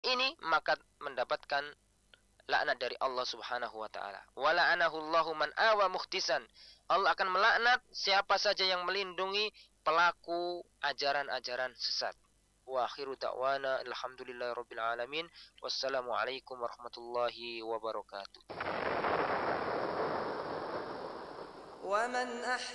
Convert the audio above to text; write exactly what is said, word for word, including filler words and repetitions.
ini, maka mendapatkan laknat dari Allah Subhanahu wa taala. Wa la'anahu Allahu man awa muhtisan. Allah akan melaknat siapa saja yang melindungi pelaku ajaran-ajaran sesat. Wa akhiru da'wana alhamdulillahirabbil alamin. Wassalamualaikum warahmatullahi wabarakatuh.